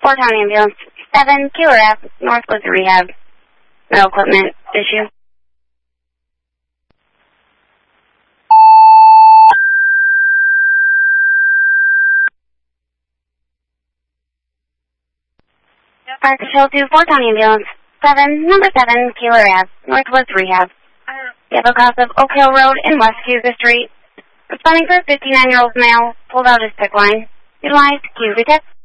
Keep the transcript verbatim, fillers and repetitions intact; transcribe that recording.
four Town Ambulance. seven Keeler Ave, Northwoods Rehab. No equipment issue. Park Hill to four Town Ambulance. seven, number seven, Keeler Ave, Northwoods Rehab. Vehicle cross of Oak Hill Road in West Hugo Street. Responding for a fifty-nine-year-old male, pulled out his pick line. Utilized Q V tip.